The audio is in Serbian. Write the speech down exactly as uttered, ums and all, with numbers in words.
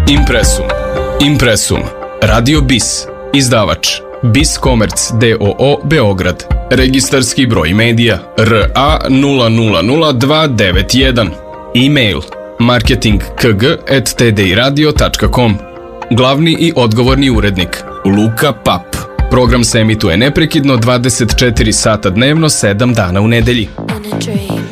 Impresum. Impresum. Radio Bis. Izdavač Bis Komerc d o o Beograd. Registarski broj medija R A nula nula nula dva devet jedan. E-mail marketing k g at t d i radio tačka com. Glavni i odgovorni urednik Luka Pap. Program se emituje neprekidno dvadeset četiri sata dnevno, sedam dana u nedelji.